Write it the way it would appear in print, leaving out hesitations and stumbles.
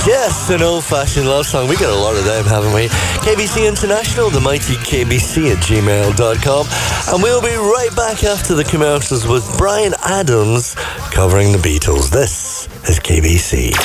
Yes, an old-fashioned love song. We got a lot of them, haven't we? KBC International, the mighty KBC at gmail.com. And we'll be right back after the commercials with Bryan Adams covering the Beatles. This is KBC.